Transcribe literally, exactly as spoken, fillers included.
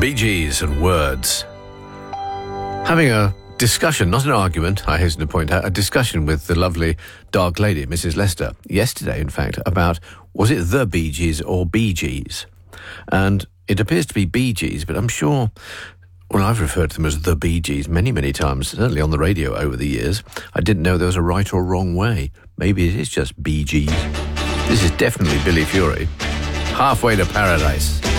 Bee Gees and words. Having a discussion, not an argument, I hasten to point out, a discussion with the lovely dark lady, Missus Lester, yesterday, in fact, about was it the Bee Gees or Bee Gees? And it appears to be Bee Gees, but I'm sure, well, I've referred to them as the Bee Gees many, many times, certainly on the radio over the years. I didn't know there was a right or wrong way. Maybe it is just Bee Gees. This is definitely Billy Fury. Halfway to Paradise.